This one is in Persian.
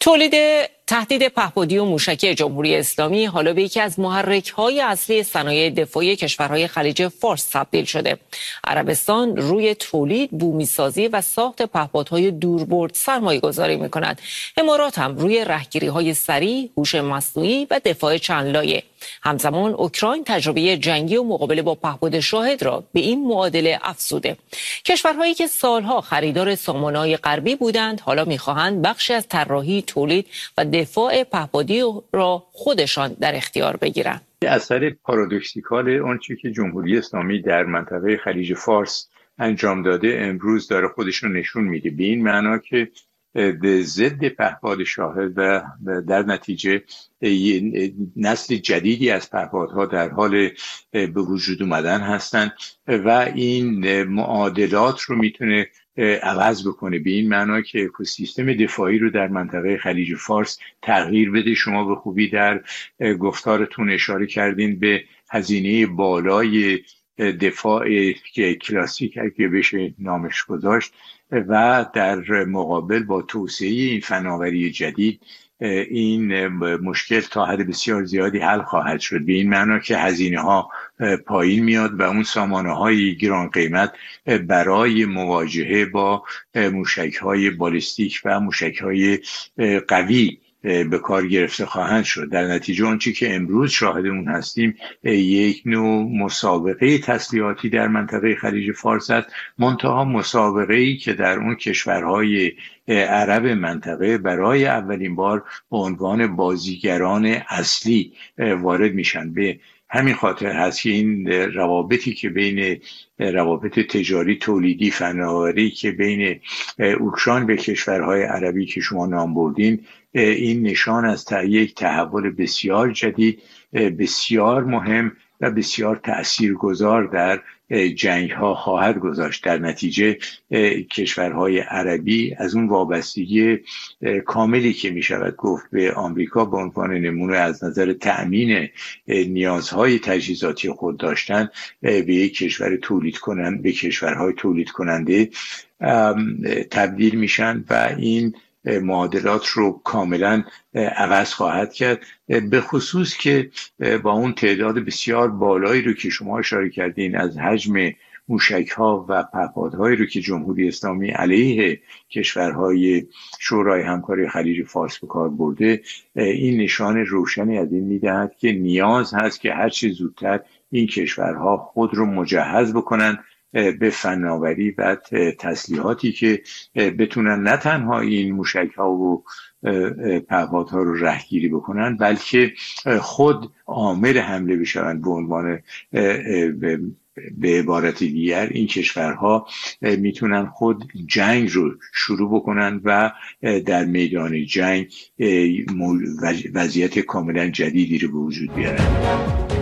تهدید پهپادی و موشکی جمهوری اسلامی حالا به یکی از محرک‌های اصلی صنایع دفاعی کشورهای خلیج فارس تبدیل شده. عربستان روی تولید، بومی‌سازی و ساخت پهپادهای دوربرد سرمایه‌گذاری می‌کند. امارات هم روی راهگیری‌های سریع، هوش مصنوعی و دفاع چند لایه. همزمان اوکراین تجربه جنگی و مقابله با پهپاد شاهد را به این معادله افزوده. کشورهایی که سالها خریدار سامانه‌های غربی بودند، حالا می‌خواهند بخشی از طراحی، تولید و دفاع پهپادی را خودشان در اختیار بگیرند. اثر پارادوکسیکال آنچه که جمهوری اسلامی در منطقه خلیج فارس انجام داده امروز داره خودش رو نشون میده، به این معنا که ضد پهپاد شاهد و در نتیجه نسل جدیدی از پهپادها در حال به وجود اومدن هستند و این معادلات رو میتونه عوض بکنه، به این معنا که اکوسیستم دفاعی رو در منطقه خلیج فارس تغییر بده. شما به خوبی در گفتارتون اشاره کردین به هزینه بالای دفاع کلاسیک اگه بشه نامش گذاشت و در مقابل با توسعه این فناوری جدید این مشکل تا حد بسیار زیادی حل خواهد شد، به این معنا که هزینه ها پایین میاد و اون سامانه های گران قیمت برای مواجهه با موشک های بالستیک و موشک های قوی به کار گرفته خواهند شد. در نتیجه آنچه که امروز شاهد اون هستیم یک نوع مسابقه تسلیحاتی در منطقه خلیج فارس است، منتها مسابقه‌ای که در اون کشورهای عرب منطقه برای اولین بار به عنوان بازیگران اصلی وارد میشن. به همین خاطر هست که این روابطی که بین روابط تجاری تولیدی فناوری که بین اوکراین به کشورهای عربی که شما نام بردین، این نشان از یک تحول بسیار جدید، بسیار مهم و بسیار تأثیرگذار در جنگ ها خواهد گذاشت. در نتیجه کشورهای عربی از اون وابستگی کاملی که می شود گفت به آمریکا به عنوان نمونه از نظر تأمین نیازهای تجهیزاتی خود داشتن به یک کشور تولید کننده، به کشورهای تولید کننده تبدیل میشن و این معادلات رو کاملا عوض خواهد کرد، به خصوص که با اون تعداد بسیار بالایی رو که شما اشاره کردین از حجم موشک‌ها و پهپادهایی رو که جمهوری اسلامی علیه کشورهای شورای همکاری خلیج فارس به کار برده، این نشان روشنی از این میدهد که نیاز هست که هر چه زودتر این کشورها خود رو مجهز بکنن به فناوری و تسلیحاتی که بتونن نه تنها این موشک‌ها و پهپادها رو رهگیری بکنن، بلکه خود عامل حمله بشن. به عنوان به عبارت دیگر این کشورها میتونن خود جنگ رو شروع بکنن و در میدان جنگ وضعیت کاملا جدیدی رو به وجود بیارن.